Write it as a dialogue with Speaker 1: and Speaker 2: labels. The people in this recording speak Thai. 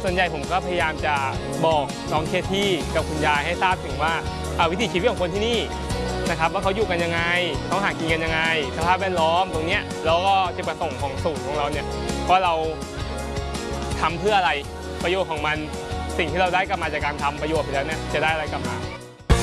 Speaker 1: ส่วนใหญ่ผมก็พยายามจะบอกน้องเคที่กับคุณยายให้ทราบถึงว่าวิถีชีวิตของคนที่นี่นะครับว่าเขาอยู่กันยังไงเขาหากินกันยังไงสภาพแวดล้อมตรงนี้แล้วก็จุดประสงค์ของศูนย์ของเราเนี่ยว่าเราทำเพื่ออะไรประโยชน์ของมันสิ่งที่เราได้กลับมาจากการทำประโยชน์ไปแล้วเนี่ยจะได้อะไรกลับมา